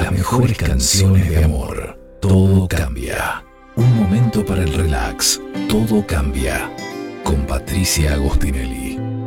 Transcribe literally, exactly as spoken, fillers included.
las mejores canciones de amor. Todo cambia. Un momento para el relax. Todo cambia. Con Patricia Agostinelli.